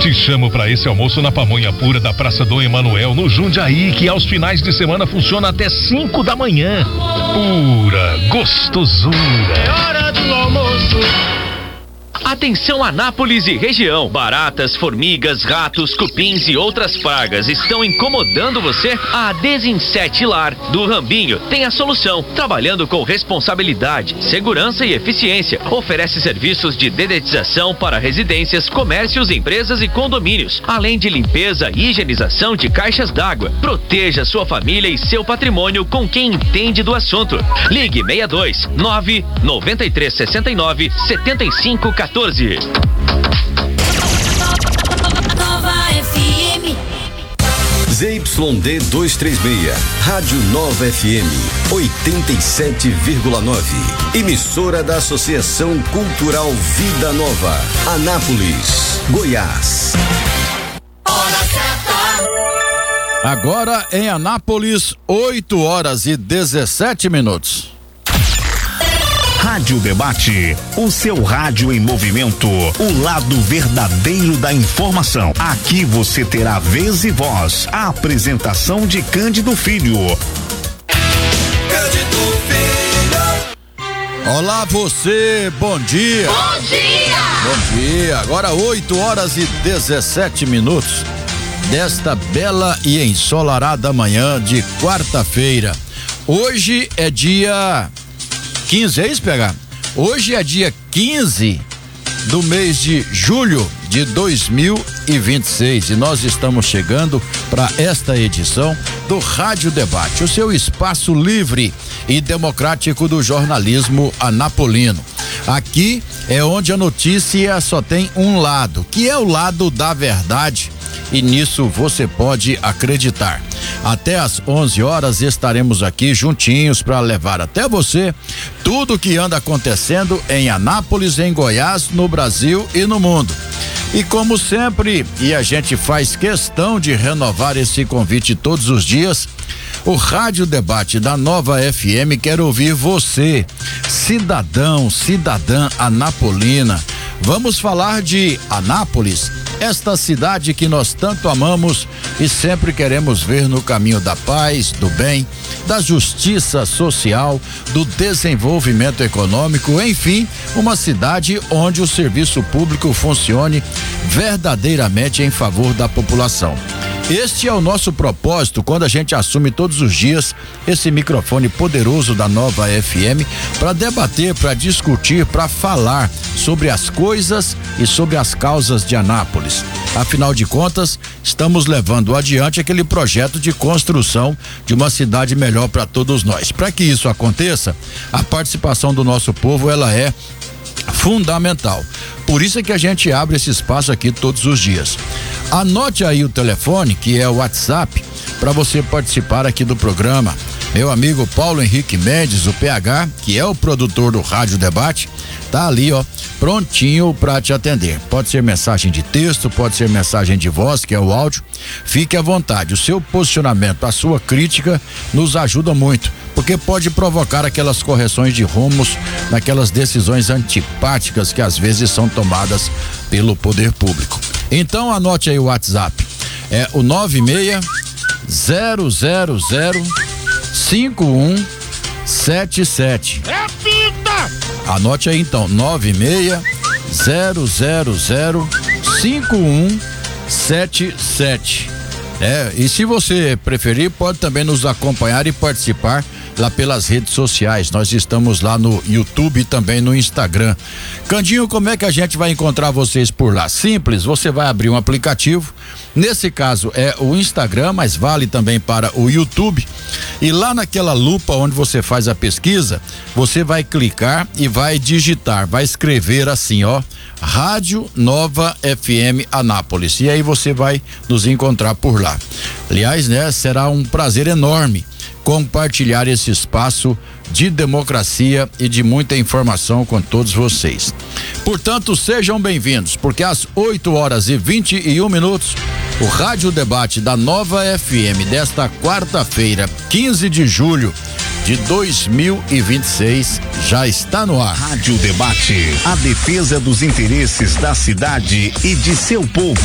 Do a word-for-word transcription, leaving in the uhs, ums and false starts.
Te chamo para esse almoço na pamonha pura da Praça Dom Emanuel, no Jundiaí, que aos finais de semana funciona até cinco da manhã. Pura gostosura. É hora do almoço. Atenção Anápolis e região. Baratas, formigas, ratos, cupins e outras pragas estão incomodando você? A Desinsete Lar do Rambinho tem a solução. Trabalhando com responsabilidade, segurança e eficiência. Oferece serviços de dedetização para residências, comércios, empresas e condomínios. Além de limpeza e higienização de caixas d'água. Proteja sua família e seu patrimônio com quem entende do assunto. Ligue sessenta e dois, nove, noventa e três, sessenta e nove, setenta e cinco, quatorze. Nova F M. Z Y D duzentos e trinta e seis, Rádio Nova F M, oitenta e sete vírgula nove. Emissora da Associação Cultural Vida Nova, Anápolis, Goiás. Hora certa. Agora em Anápolis, oito horas e dezessete minutos. Rádio Debate, o seu rádio em movimento, o lado verdadeiro da informação. Aqui você terá vez e voz. A apresentação de Cândido Filho. Cândido Filho. Olá você, bom dia. Bom dia. Bom dia, agora oito horas e dezessete minutos desta bela e ensolarada manhã de quarta-feira. Hoje é dia quinze, é isso, P H? Hoje é dia quinze do mês de julho de dois mil e vinte e seis e nós estamos chegando para esta edição do Rádio Debate, o seu espaço livre e democrático do jornalismo anapolino. Aqui é onde a notícia só tem um lado, que é o lado da verdade, e nisso você pode acreditar. Até às onze horas estaremos aqui juntinhos para levar até você tudo o que anda acontecendo em Anápolis, em Goiás, no Brasil e no mundo. E como sempre, e a gente faz questão de renovar esse convite todos os dias, o Rádio Debate da Nova F M quer ouvir você, cidadão, cidadã anapolina. Vamos falar de Anápolis, esta cidade que nós tanto amamos e sempre queremos ver no caminho da paz, do bem, da justiça social, do desenvolvimento econômico, enfim, uma cidade onde o serviço público funcione verdadeiramente em favor da população. Este é o nosso propósito quando a gente assume todos os dias esse microfone poderoso da Nova F M para debater, para discutir, para falar sobre as coisas e sobre as causas de Anápolis. Afinal de contas, estamos levando adiante aquele projeto de construção de uma cidade melhor para todos nós. Para que isso aconteça, a participação do nosso povo, ela é fundamental. Por isso é que a gente abre esse espaço aqui todos os dias. Anote aí o telefone, que é o WhatsApp, para você participar aqui do programa. Meu amigo Paulo Henrique Mendes, o P H, que é o produtor do Rádio Debate, tá ali, ó, prontinho para te atender. Pode ser mensagem de texto, pode ser mensagem de voz, que é o áudio. Fique à vontade. O seu posicionamento, a sua crítica nos ajuda muito, porque pode provocar aquelas correções de rumos naquelas decisões antipáticas que às vezes são tomadas pelo poder público. Então anote aí o WhatsApp. É o nove seis zero zero zero cinco um sete sete. Repita! Anote aí então, nove seis zero zero zero cinco um sete sete. É, e se você preferir, pode também nos acompanhar e participar lá pelas redes sociais. Nós estamos lá no YouTube e também no Instagram. Candinho, como é que a gente vai encontrar vocês por lá? Simples, você vai abrir um aplicativo. Nesse caso é o Instagram, mas vale também para o YouTube. E lá naquela lupa onde você faz a pesquisa, você vai clicar e vai digitar, vai escrever assim, ó, Rádio Nova F M Anápolis. E aí você vai nos encontrar por lá. Aliás, né, será um prazer enorme compartilhar esse espaço de democracia e de muita informação com todos vocês. Portanto, sejam bem-vindos, porque às oito horas e vinte e um minutos, o Rádio Debate da Nova F M desta quarta-feira, quinze de julho de dois mil e vinte e seis, já está no ar. Rádio Debate, a defesa dos interesses da cidade e de seu povo.